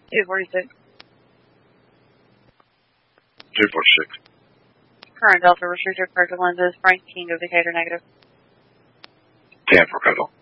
246. 246. Current Delta restricted corrected lenses. Frank King of Decatur negative. 10 for Coastal.